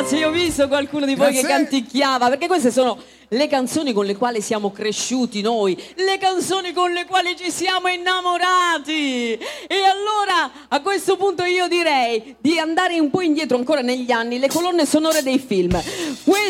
Grazie, io ho visto qualcuno di voi che canticchiava, perché queste sono le canzoni con le quali siamo cresciuti noi, le canzoni con le quali ci siamo innamorati. E allora a questo punto io direi di andare un po' indietro ancora negli anni, le colonne sonore dei film.